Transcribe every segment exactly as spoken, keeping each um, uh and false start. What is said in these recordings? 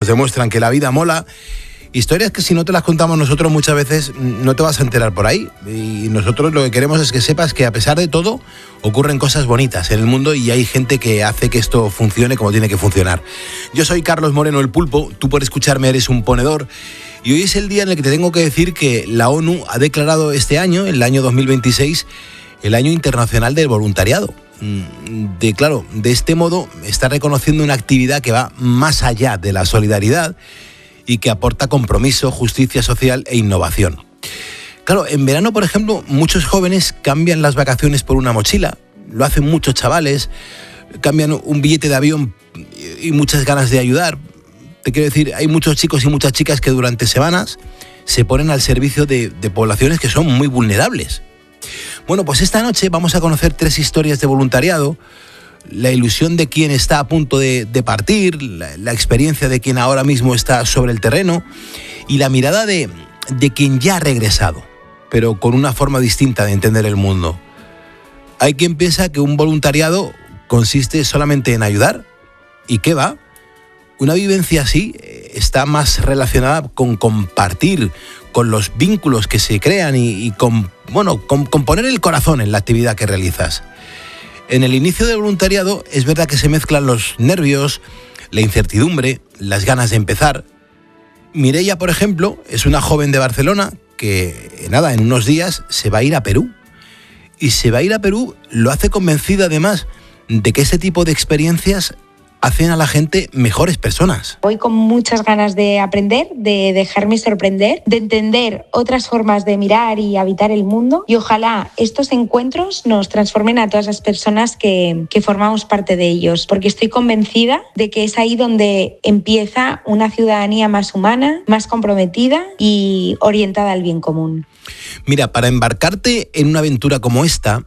Nos demuestran que la vida mola. Historias que si no te las contamos nosotros muchas veces no te vas a enterar por ahí. Y nosotros lo que queremos es que sepas que a pesar de todo ocurren cosas bonitas en el mundo y hay gente que hace que esto funcione como tiene que funcionar. Yo soy Carlos Moreno el Pulpo, tú por escucharme eres un ponedor. Y hoy es el día en el que te tengo que decir que la ONU ha declarado este año, el año dos mil veintiséis, el Año Internacional del Voluntariado. De, claro, de este modo está reconociendo una actividad que va más allá de la solidaridad y que aporta compromiso, justicia social e innovación. Claro, en verano, por ejemplo, muchos jóvenes cambian las vacaciones por una mochila, lo hacen muchos chavales, cambian un billete de avión y muchas ganas de ayudar. Te quiero decir, hay muchos chicos y muchas chicas que durante semanas se ponen al servicio de, de poblaciones que son muy vulnerables. Bueno, pues esta noche vamos a conocer tres historias de voluntariado, la ilusión de quien está a punto de, de partir, la, la experiencia de quien ahora mismo está sobre el terreno y la mirada de, de quien ya ha regresado, pero con una forma distinta de entender el mundo. Hay quien piensa que un voluntariado consiste solamente en ayudar, ¿y qué va? Una vivencia así está más relacionada con compartir, con los vínculos que se crean y, y con, bueno, con, con poner el corazón en la actividad que realizas. En el inicio del voluntariado es verdad que se mezclan los nervios, la incertidumbre, las ganas de empezar. Mireia, por ejemplo, es una joven de Barcelona que, nada, en unos días se va a ir a Perú. Y se va a ir a Perú, lo hace convencida además de que ese tipo de experiencias hacen a la gente mejores personas. Voy con muchas ganas de aprender, de dejarme sorprender, de entender otras formas de mirar y habitar el mundo y ojalá estos encuentros nos transformen a todas las personas que, que formamos parte de ellos, porque estoy convencida de que es ahí donde empieza una ciudadanía más humana, más comprometida y orientada al bien común. Mira, para embarcarte en una aventura como esta,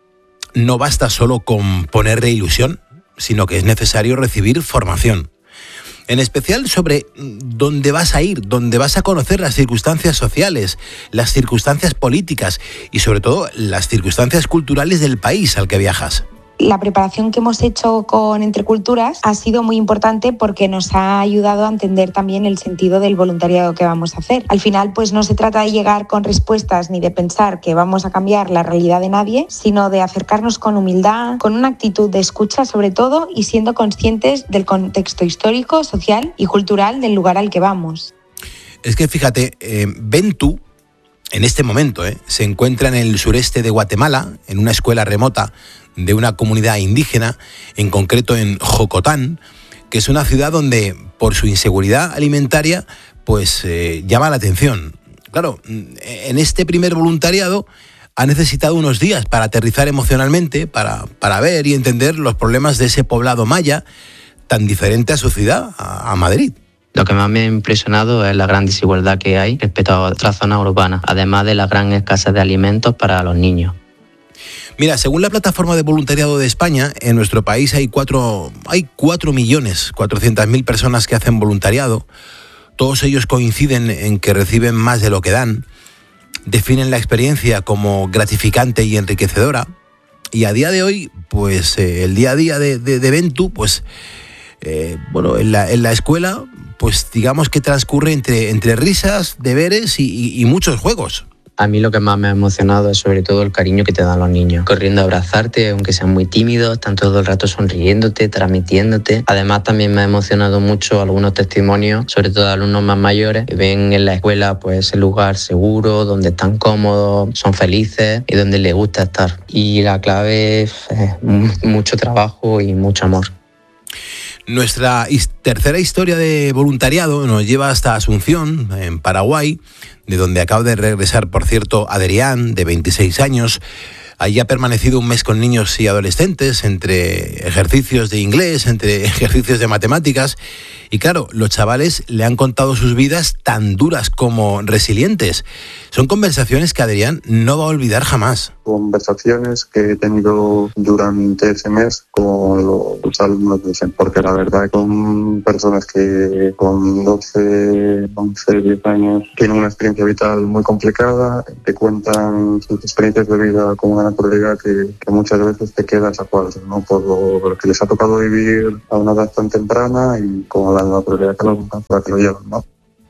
no basta solo con ponerle ilusión, sino que es necesario recibir formación. En especial sobre dónde vas a ir, dónde vas a conocer las circunstancias sociales, las circunstancias políticas y sobre todo las circunstancias culturales del país al que viajas. La preparación que hemos hecho con Entre Culturas ha sido muy importante porque nos ha ayudado a entender también el sentido del voluntariado que vamos a hacer. Al final, pues no se trata de llegar con respuestas ni de pensar que vamos a cambiar la realidad de nadie, sino de acercarnos con humildad, con una actitud de escucha sobre todo y siendo conscientes del contexto histórico, social y cultural del lugar al que vamos. Es que fíjate, eh, Ventu, en este momento, eh, se encuentra en el sureste de Guatemala, en una escuela remota de una comunidad indígena, en concreto en Jocotán, que es una ciudad donde, por su inseguridad alimentaria, pues eh, llama la atención. Claro, en este primer voluntariado ha necesitado unos días para aterrizar emocionalmente, para, para ver y entender los problemas de ese poblado maya, tan diferente a su ciudad, a, a Madrid. Lo que más me ha impresionado es la gran desigualdad que hay respecto a otras zonas urbanas, además de la gran escasez de alimentos para los niños. Mira, según la plataforma de voluntariado de España, en nuestro país hay cuatro, hay cuatro millones cuatrocientas mil personas que hacen voluntariado. Todos ellos coinciden en que reciben más de lo que dan, definen la experiencia como gratificante y enriquecedora. Y a día de hoy, pues eh, el día a día de, de, de Ventu, pues eh, bueno, en la, en la escuela, pues digamos que transcurre entre, entre risas, deberes y, y, y muchos juegos. A mí lo que más me ha emocionado es sobre todo el cariño que te dan los niños, corriendo a abrazarte, aunque sean muy tímidos, están todo el rato sonriéndote, transmitiéndote. Además también me ha emocionado mucho algunos testimonios, sobre todo de alumnos más mayores, que ven en la escuela pues ese lugar seguro, donde están cómodos, son felices y donde les gusta estar. Y la clave es mucho trabajo y mucho amor. Nuestra tercera historia de voluntariado nos lleva hasta Asunción, en Paraguay, de donde acaba de regresar, por cierto, Adrián, de veintiséis años. Allí ha permanecido un mes con niños y adolescentes, entre ejercicios de inglés, entre ejercicios de matemáticas. Y claro, los chavales le han contado sus vidas tan duras como resilientes. Son conversaciones que Adrián no va a olvidar jamás. Conversaciones que he tenido durante ese mes con los alumnos de SEM, porque la verdad son personas que con doce, once, diez años tienen una experiencia vital muy complicada, te cuentan sus experiencias de vida con una naturalidad que, que muchas veces te quedas a cuadros, ¿no? Por lo, lo que les ha tocado vivir a una edad tan temprana y con la la misma prioridad que los para que lo llevan, ¿no?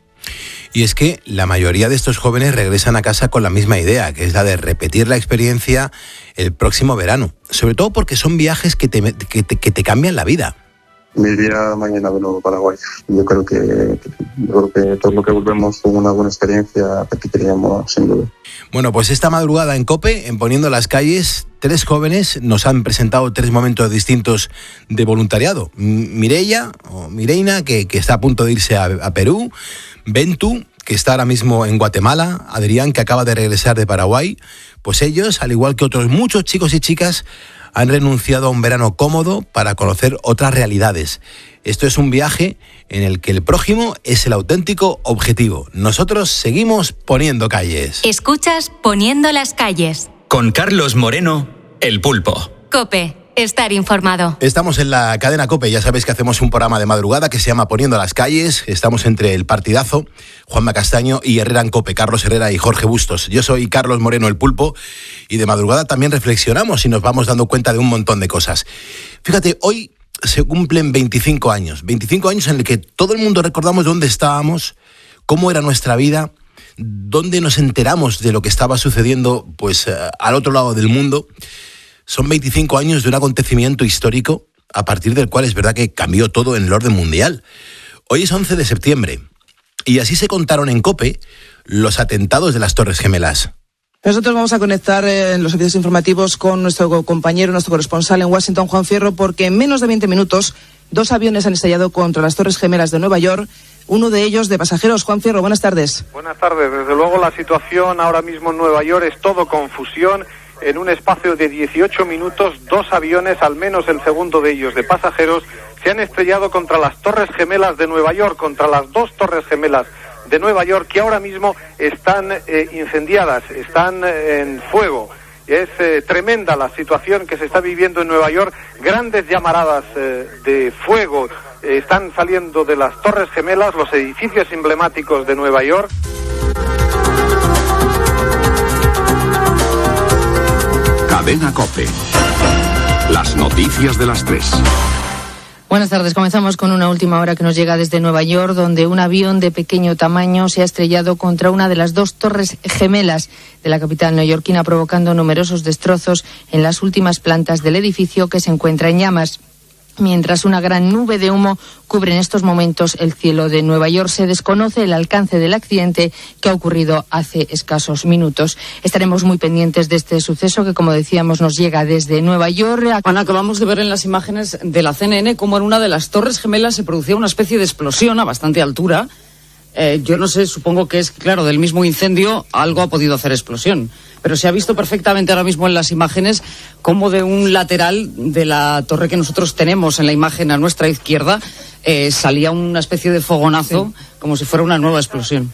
Y es que la mayoría de estos jóvenes regresan a casa con la misma idea, que es la de repetir la experiencia el próximo verano. Sobre todo porque son viajes que te, que te, que te cambian la vida. Me iría mañana de nuevo a Paraguay. Yo creo que, yo creo que todo lo que volvemos con una buena experiencia repetiríamos sin duda. Bueno, pues esta madrugada en COPE, en Poniendo las Calles, tres jóvenes nos han presentado tres momentos distintos de voluntariado. Mireia, o Mireina, que, que está a punto de irse a, a Perú. Bentu, que está ahora mismo en Guatemala. Adrián, que acaba de regresar de Paraguay. Pues ellos, al igual que otros muchos chicos y chicas, han renunciado a un verano cómodo para conocer otras realidades. Esto es un viaje en el que el prójimo es el auténtico objetivo. Nosotros seguimos poniendo calles. Escuchas Poniendo las Calles. Con Carlos Moreno, El Pulpo. COPE. Estar informado. Estamos en la cadena COPE, ya sabéis que hacemos un programa de madrugada que se llama Poniendo las Calles. Estamos entre el partidazo, Juanma Castaño, y Herrera en COPE, Carlos Herrera y Jorge Bustos. Yo soy Carlos Moreno, El Pulpo, y de madrugada también reflexionamos y nos vamos dando cuenta de un montón de cosas. Fíjate, hoy se cumplen veinticinco años, veinticinco años en el que todo el mundo recordamos dónde estábamos, cómo era nuestra vida, dónde nos enteramos de lo que estaba sucediendo pues al otro lado del mundo. Son veinticinco años de un acontecimiento histórico a partir del cual es verdad que cambió todo en el orden mundial. Hoy es once de septiembre y así se contaron en COPE los atentados de las Torres Gemelas. Nosotros vamos a conectar en los servicios informativos con nuestro compañero, nuestro corresponsal en Washington, Juan Fierro, porque en menos de veinte minutos dos aviones han estallado contra las Torres Gemelas de Nueva York, uno de ellos de pasajeros. Juan Fierro, buenas tardes. Buenas tardes. Desde luego la situación ahora mismo en Nueva York es todo confusión. En un espacio de dieciocho minutos, dos aviones, al menos el segundo de ellos de pasajeros, se han estrellado contra las Torres Gemelas de Nueva York, contra las dos Torres Gemelas de Nueva York, que ahora mismo están eh, incendiadas, están eh, en fuego. Es eh, tremenda la situación que se está viviendo en Nueva York. Grandes llamaradas eh, de fuego eh, están saliendo de las Torres Gemelas, los edificios emblemáticos de Nueva York. Cadena COPE. Las noticias de las tres. Buenas tardes. Comenzamos con una última hora que nos llega desde Nueva York, donde un avión de pequeño tamaño se ha estrellado contra una de las dos torres gemelas de la capital neoyorquina, provocando numerosos destrozos en las últimas plantas del edificio, que se encuentra en llamas. Mientras una gran nube de humo cubre en estos momentos el cielo de Nueva York, se desconoce el alcance del accidente que ha ocurrido hace escasos minutos. Estaremos muy pendientes de este suceso que, como decíamos, nos llega desde Nueva York. Bueno, acabamos de ver en las imágenes de la C N N cómo en una de las Torres Gemelas se producía una especie de explosión a bastante altura. Eh, yo no sé, supongo que es, claro, del mismo incendio algo ha podido hacer explosión. Pero se ha visto perfectamente ahora mismo en las imágenes cómo de un lateral de la torre que nosotros tenemos en la imagen a nuestra izquierda eh, salía una especie de fogonazo, sí, como si fuera una nueva explosión.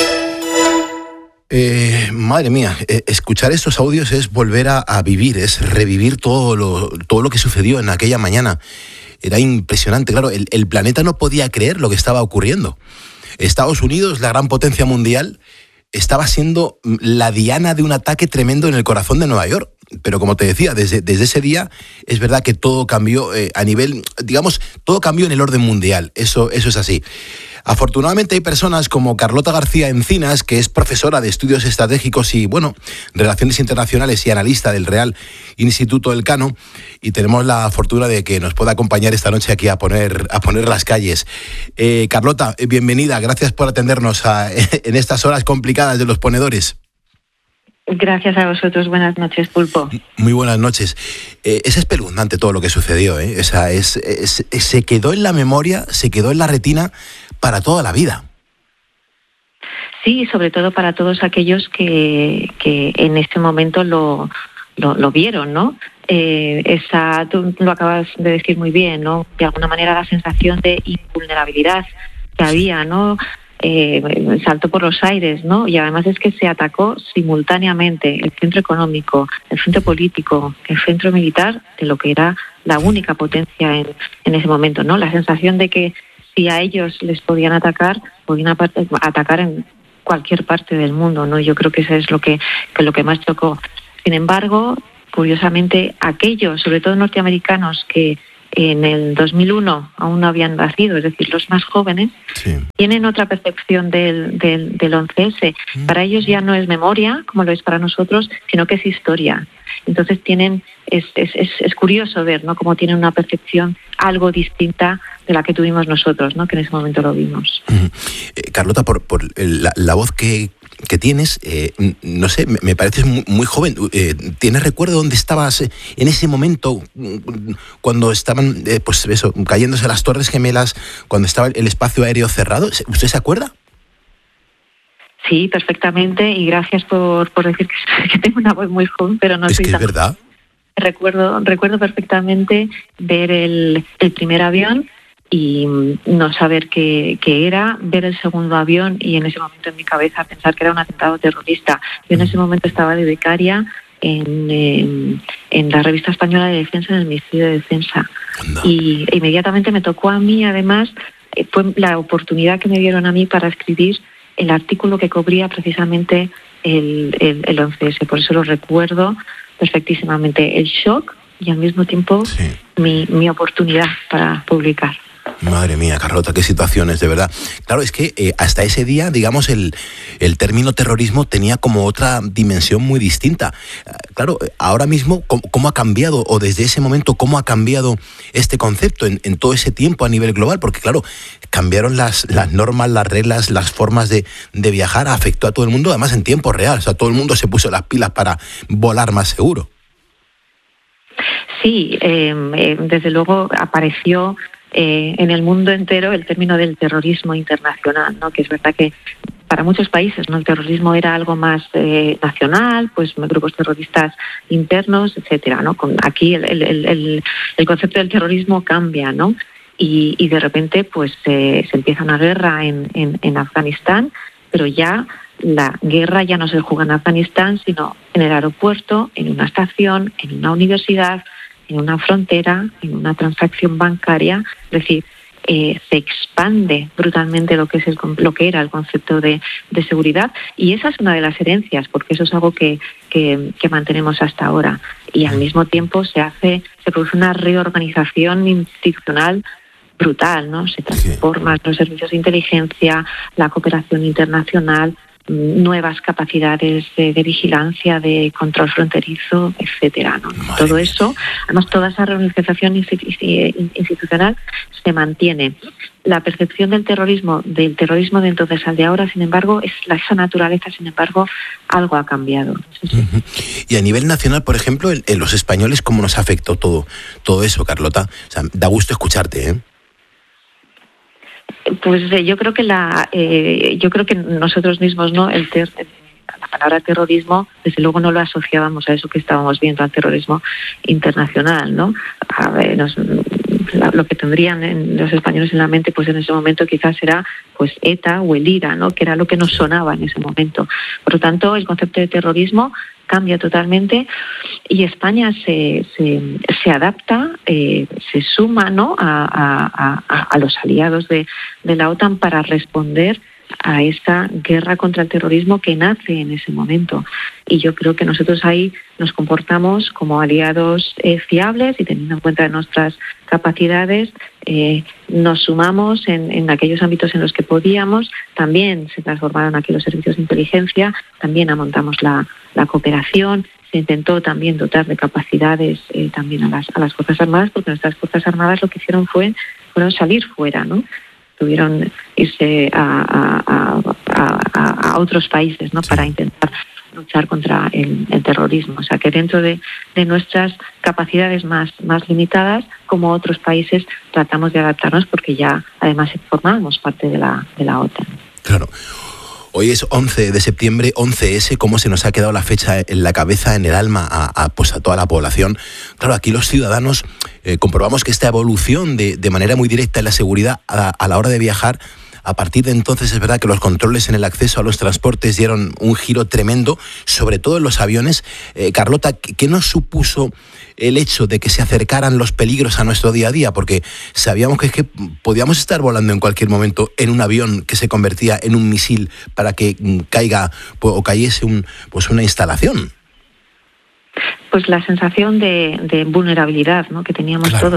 Eh, madre mía, eh, escuchar estos audios es volver a, a vivir, es revivir todo lo, todo lo que sucedió en aquella mañana. Era impresionante, claro, el, el planeta no podía creer lo que estaba ocurriendo. Estados Unidos, la gran potencia mundial, estaba siendo la diana de un ataque tremendo en el corazón de Nueva York. Pero como te decía, desde, desde ese día es verdad que todo cambió eh, a nivel, digamos, todo cambió en el orden mundial. Eso, eso es así. Afortunadamente hay personas como Carlota García Encinas, que es profesora de estudios estratégicos y, bueno, relaciones internacionales y analista del Real Instituto Elcano, y tenemos la fortuna de que nos pueda acompañar esta noche aquí a poner, a poner las calles. Eh, Carlota, bienvenida, gracias por atendernos a, en estas horas complicadas de los ponedores. Gracias a vosotros, buenas noches, Pulpo. Muy buenas noches. Eh, es espeluznante todo lo que sucedió, ¿eh? O sea, es, es, es, se quedó en la memoria, se quedó en la retina para toda la vida. Sí, sobre todo para todos aquellos que, que en este momento lo, lo, lo vieron, ¿no? Eh, esa, tú lo acabas de decir muy bien, ¿no? De alguna manera la sensación de invulnerabilidad que había, ¿no? Eh, saltó por los aires, ¿no? Y además es que se atacó simultáneamente el centro económico, el centro político, el centro militar de lo que era la única potencia en, en ese momento, ¿no? La sensación de que si a ellos les podían atacar, podían atacar en cualquier parte del mundo, ¿no? Yo creo que eso es lo que, que lo que más chocó. Sin embargo, curiosamente, aquellos, sobre todo norteamericanos, que en el dos mil uno aún no habían nacido, es decir, los más jóvenes, sí. tienen otra percepción del, del, del once ese. Mm. Para ellos ya no es memoria, como lo es para nosotros, sino que es historia. Entonces tienen, es, es, es, es curioso ver, ¿no?, cómo tienen una percepción algo distinta de la que tuvimos nosotros, ¿no?, que en ese momento lo vimos. Mm. Eh, Carlota, por, por la, la voz que, que tienes, eh, no sé, me, me pareces muy, muy joven. Eh, ¿Tienes recuerdo dónde estabas en ese momento, cuando estaban, eh, pues eso, cayéndose las Torres Gemelas, cuando estaba el espacio aéreo cerrado? ¿Usted se acuerda? Sí, perfectamente, y gracias por, por decir que, que tengo una voz muy joven, pero no es soy que tan... es verdad. Recuerdo, recuerdo perfectamente ver el, el primer avión y no saber qué, qué era, ver el segundo avión y en ese momento en mi cabeza pensar que era un atentado terrorista. Yo en ese momento estaba de becaria en, en, en la revista española de defensa, en el Ministerio de Defensa. No. Y inmediatamente me tocó a mí, además, fue la oportunidad que me dieron a mí para escribir el artículo que cubría precisamente el, el, el once ese. Por eso lo recuerdo perfectísimamente, el shock y al mismo tiempo sí. mi, mi oportunidad para publicar. Madre mía, Carlota, qué situaciones, de verdad. Claro, es que eh, hasta ese día, digamos, el, el término terrorismo tenía como otra dimensión muy distinta. Eh, claro, ahora mismo, ¿cómo, ¿cómo ha cambiado, o desde ese momento, cómo ha cambiado este concepto en, en todo ese tiempo a nivel global? Porque, claro, cambiaron las, las normas, las reglas, las formas de, de viajar, afectó a todo el mundo, además en tiempo real. O sea, todo el mundo se puso las pilas para volar más seguro. Sí, eh, eh, desde luego apareció Eh, en el mundo entero el término del terrorismo internacional, ¿no? Que es verdad que para muchos países, ¿no?, el terrorismo era algo más eh, nacional, pues grupos terroristas internos, etcétera, ¿no? Con, aquí el, el, el, el concepto del terrorismo cambia, ¿no? Y, y de repente pues eh, se empieza una guerra en, en, en Afganistán, pero ya la guerra ya no se juega en Afganistán, sino en el aeropuerto, en una estación, en una universidad, en una frontera, en una transacción bancaria. Es decir, eh, se expande brutalmente lo que es el, lo que era el concepto de, de seguridad, y esa es una de las herencias, porque eso es algo que, que, que mantenemos hasta ahora, y al mismo tiempo se hace, se produce una reorganización institucional brutal, ¿no? Se transforman los servicios de inteligencia, la cooperación internacional, nuevas capacidades de, de vigilancia, de control fronterizo, etcétera, ¿no? Todo eso, además toda esa reorganización institucional se mantiene. La percepción del terrorismo, del terrorismo de entonces al de ahora, sin embargo, es la, esa naturaleza, sin embargo, algo ha cambiado. Sí, sí. Uh-huh. Y a nivel nacional, por ejemplo, en, en los españoles, ¿cómo nos afectó todo, todo eso, Carlota? O sea, da gusto escucharte, ¿eh? Pues eh, yo creo que la, eh, yo creo que nosotros mismos, ¿no? El ter, la palabra terrorismo, desde luego no lo asociábamos a eso que estábamos viendo, al terrorismo internacional, ¿no? A ver, nos, la, lo que tendrían en los españoles en la mente, pues en ese momento quizás era pues ETA o el IRA, ¿no? Que era lo que nos sonaba en ese momento. Por lo tanto, el concepto de terrorismo cambia totalmente y España se, se, se adapta, eh, se suma, ¿no?, a, a, a los aliados de, de la OTAN para responder a esa guerra contra el terrorismo que nace en ese momento. Y yo creo que nosotros ahí nos comportamos como aliados eh, fiables, y teniendo en cuenta nuestras capacidades, eh, nos sumamos en, en aquellos ámbitos en los que podíamos. También se transformaron aquí los servicios de inteligencia, también amontamos la, la cooperación, se intentó también dotar de capacidades eh, también a las, a las Fuerzas Armadas, porque nuestras Fuerzas Armadas lo que hicieron fue fueron salir fuera, ¿no? Tuvieron irse a, a, a, a, a otros países, ¿no?, para intentar luchar contra el, el terrorismo. O sea que dentro de, de nuestras capacidades más, más limitadas, como otros países, tratamos de adaptarnos, porque ya además formábamos parte de la, de la OTAN. Claro. Hoy es once de septiembre, once ese, cómo se nos ha quedado la fecha en la cabeza, en el alma, a, a, pues a toda la población. Claro, aquí los ciudadanos eh, comprobamos que esta evolución de, de manera muy directa en la seguridad a, a la hora de viajar, a partir de entonces es verdad que los controles en el acceso a los transportes dieron un giro tremendo, sobre todo en los aviones. Eh, Carlota, ¿qué nos supuso el hecho de que se acercaran los peligros a nuestro día a día? Porque sabíamos que, es que podíamos estar volando en cualquier momento en un avión que se convertía en un misil para que caiga pues, o cayese un, pues una instalación. Pues la sensación de, de vulnerabilidad, ¿no?, que teníamos claro. todos.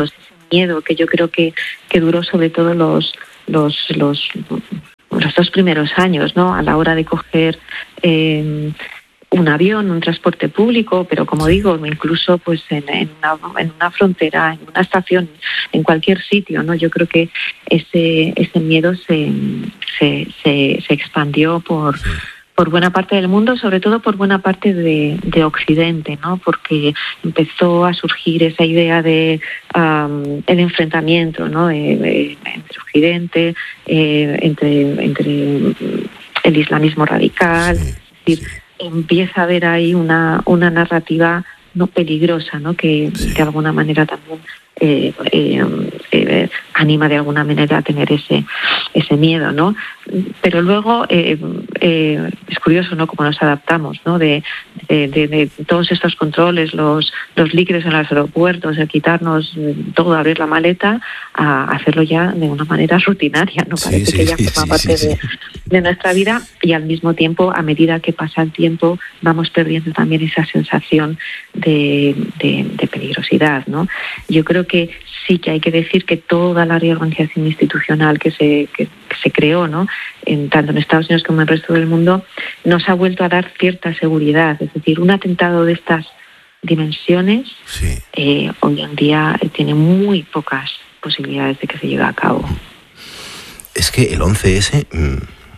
miedo que yo creo que, que duró sobre todo los, los, los, los dos primeros años, ¿no? A la hora de coger eh, un avión, un transporte público, pero como digo, incluso pues en, en, una, en una frontera, en una estación, en cualquier sitio, ¿no? Yo creo que ese, ese miedo se, se, se, se expandió por... Sí. por buena parte del mundo, sobre todo por buena parte de, de Occidente, ¿no? Porque empezó a surgir esa idea de um, el enfrentamiento, ¿no? De, de, entre Occidente, eh, entre, entre el islamismo radical, sí, es decir, sí. Empieza a haber ahí una, una narrativa no peligrosa, ¿no? Que sí. de alguna manera también eh, eh, eh, anima de alguna manera a tener ese ese miedo, ¿no? Pero luego eh, eh, es curioso, ¿no? Cómo nos adaptamos, ¿no? De, de, de, de todos estos controles, los los líquidos en los aeropuertos, el quitarnos todo, abrir la maleta, a hacerlo ya de una manera rutinaria, ¿no? Parece sí, sí, que ya forma sí, parte sí, sí. De, de nuestra vida, y al mismo tiempo, a medida que pasa el tiempo, vamos perdiendo también esa sensación de, de, de peligrosidad, ¿no? Yo creo que sí que hay que decir que toda la reorganización institucional que se, que, que se creó, ¿no? En, tanto en Estados Unidos como en el resto del mundo, nos ha vuelto a dar cierta seguridad. Es decir, un atentado de estas dimensiones sí. eh, hoy en día tiene muy pocas posibilidades de que se lleve a cabo. Es que el once ese... Mmm...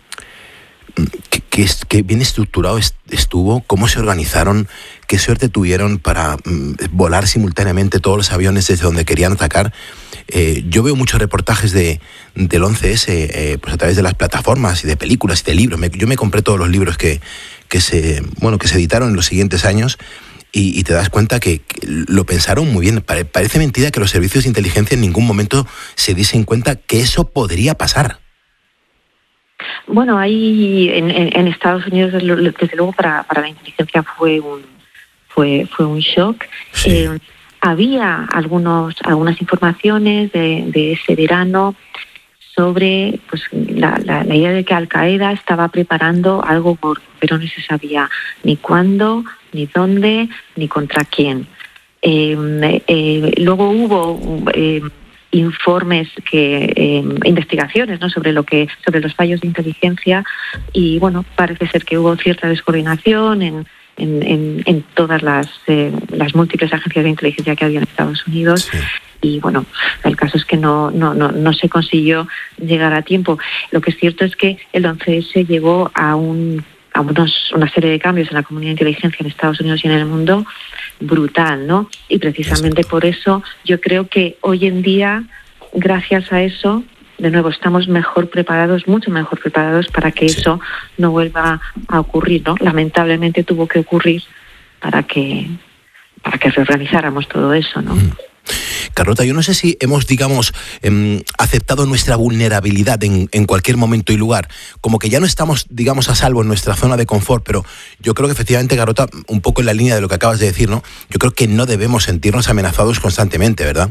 Qué, qué bien estructurado estuvo, cómo se organizaron, qué suerte tuvieron para mm, volar simultáneamente todos los aviones desde donde querían atacar. Eh, yo veo muchos reportajes de, del once ese eh, pues a través de las plataformas y de películas y de libros. Me, yo me compré todos los libros que, que, se, bueno, que se editaron en los siguientes años y, y te das cuenta que, que lo pensaron muy bien. Pare, parece mentira que los servicios de inteligencia en ningún momento se diesen cuenta que eso podría pasar. Bueno, ahí en, en, en Estados Unidos, desde luego, para, para la inteligencia fue un fue fue un shock. Sí. Eh, había algunos algunas informaciones de, de ese verano sobre pues la, la, la idea de que Al Qaeda estaba preparando algo gordo, pero no se sabía ni cuándo, ni dónde, ni contra quién. Eh, eh, luego hubo eh, informes que eh, investigaciones, ¿no? sobre lo que sobre los fallos de inteligencia, y bueno, parece ser que hubo cierta descoordinación en en, en, en todas las eh, las múltiples agencias de inteligencia que había en Estados Unidos. Sí. Y bueno, el caso es que no no no no se consiguió llegar a tiempo. Lo que es cierto es que el once ese llevó a un a unos, una serie de cambios en la comunidad de inteligencia en Estados Unidos y en el mundo brutal, ¿no? Y precisamente por eso yo creo que hoy en día, gracias a eso, de nuevo estamos mejor preparados, mucho mejor preparados para que sí. eso no vuelva a ocurrir, ¿no? Lamentablemente tuvo que ocurrir para que para que reorganizáramos todo eso, ¿no? Mm. Carlota, yo no sé si hemos, digamos, eh, aceptado nuestra vulnerabilidad en, en cualquier momento y lugar, como que ya no estamos, digamos, a salvo en nuestra zona de confort, pero yo creo que efectivamente, Carlota, un poco en la línea de lo que acabas de decir, ¿no? Yo creo que no debemos sentirnos amenazados constantemente, ¿verdad?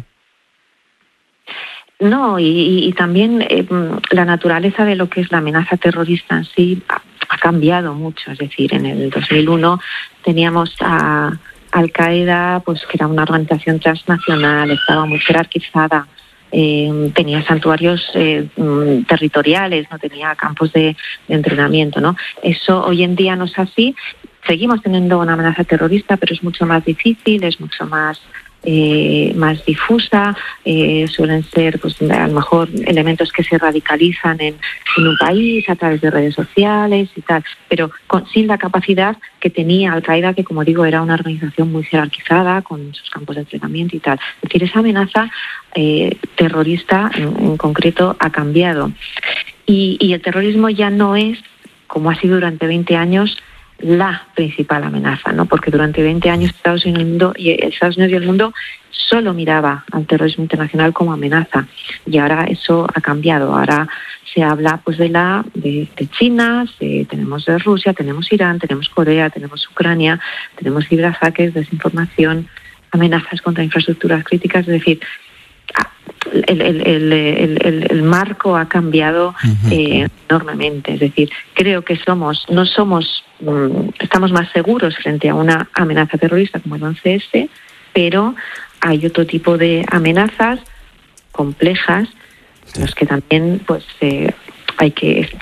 No, y, y, y también eh, la naturaleza de lo que es la amenaza terrorista en sí ha, ha cambiado mucho. Es decir, en el dos mil uno teníamos a Al Qaeda, pues que era una organización transnacional, estaba muy jerarquizada, eh, tenía santuarios eh, territoriales, no tenía campos de, de entrenamiento, ¿no? Eso hoy en día no es así. Seguimos teniendo una amenaza terrorista, pero es mucho más difícil, es mucho más eh, más difusa. Eh, suelen ser, pues, a lo mejor elementos que se radicalizan en, en un país a través de redes sociales y tal, pero con, sin la capacidad que tenía Al Qaeda, que, como digo, era una organización muy jerarquizada con sus campos de entrenamiento y tal. Es decir, esa amenaza eh, terrorista en, en concreto ha cambiado, y, y el terrorismo ya no es, como ha sido durante veinte años, la principal amenaza, ¿no? Porque durante veinte años Estados Unidos y el mundo, y Estados Unidos y el mundo solo miraba al terrorismo internacional como amenaza, y ahora eso ha cambiado. Ahora se habla, pues, de la de, de China, se, tenemos de Rusia, tenemos Irán, tenemos Corea, tenemos Ucrania, tenemos ciberataques, desinformación, amenazas contra infraestructuras críticas. Es decir, El, el, el, el, el marco ha cambiado eh, enormemente. Es decir, creo que somos, no somos, um, estamos más seguros frente a una amenaza terrorista como el once ese, pero hay otro tipo de amenazas complejas, en los que también pues eh, hay que